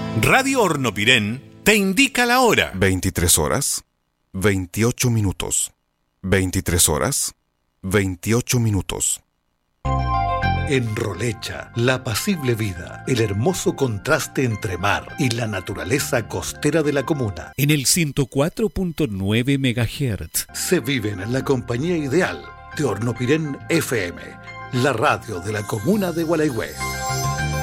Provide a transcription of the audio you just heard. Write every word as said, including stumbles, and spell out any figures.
Radio Hornopirén te indica la hora. veintitrés horas, veintiocho minutos. veintitrés horas, veintiocho minutos. En Rolecha, la apacible vida, el hermoso contraste entre mar y la naturaleza costera de la comuna. En el ciento cuatro punto nueve megahertz. Se viven en la compañía ideal de Hornopirén F M, la radio de la comuna de Gualeguay.